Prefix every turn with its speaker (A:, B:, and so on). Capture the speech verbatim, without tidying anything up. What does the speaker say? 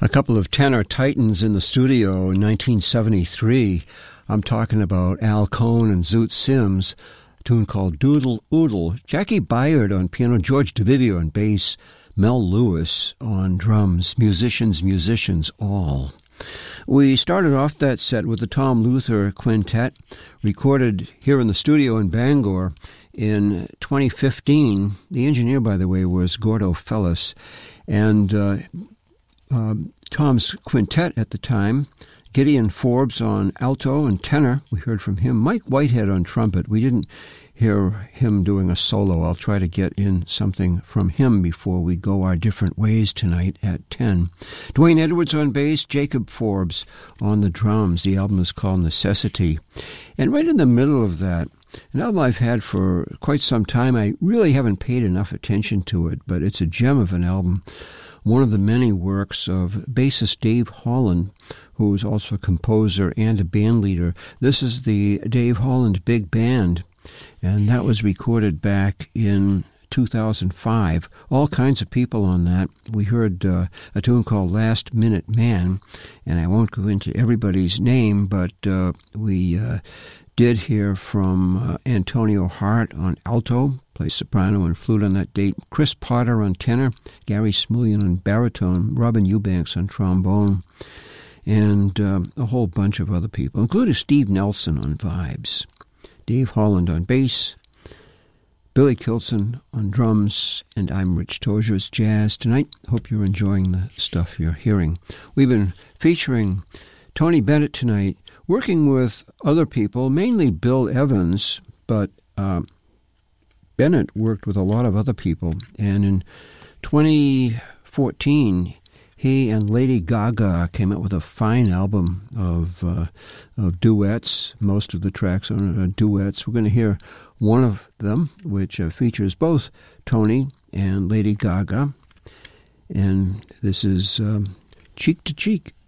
A: A couple of tenor titans in the studio in nineteen seventy-three. I'm talking about Al Cohn and Zoot Sims, a tune called Doodle Oodle. Jackie Byard on piano, George DeVivio on bass, Mel Lewis on drums, musicians, musicians all. We started off that set with the Tom Luther Quintet, recorded here in the studio in Bangor in twenty fifteen. The engineer, by the way, was Gordo Fellis, and uh, um, Tom's quintet at the time, Gideon Forbes on alto and tenor. We heard from him. Mike Whitehead on trumpet. We didn't hear him doing a solo. I'll try to get in something from him before we go our different ways tonight at ten. Dwayne Edwards on bass, Jacob Forbes on the drums. The album is called Necessity. And right in the middle of that, an album I've had for quite some time. I really haven't paid enough attention to it, but it's a gem of an album. One of the many works of bassist Dave Holland, who is also a composer and a band leader. This is the Dave Holland Big Band, and that was recorded back in two thousand five. All kinds of people on that. We heard uh, a tune called Last Minute Man, and I won't go into everybody's name, but uh, we uh, did hear from uh, Antonio Hart on alto, plays soprano and flute on that date, Chris Potter on tenor, Gary Smullian on baritone, Robin Eubanks on trombone, and uh, a whole bunch of other people, including Steve Nelson on vibes, Dave Holland on bass, Billy Kilson on drums, and I'm Rich Tozer's jazz tonight. Hope you're enjoying the stuff you're hearing. We've been featuring Tony Bennett tonight, working with other people, mainly Bill Evans, but uh, Bennett worked with a lot of other people. And in twenty fourteen, he and Lady Gaga came out with a fine album of uh, of duets. Most of the tracks on it are duets. We're going to hear one of them, which uh, features both Tony and Lady Gaga. And this is um, Cheek to Cheek.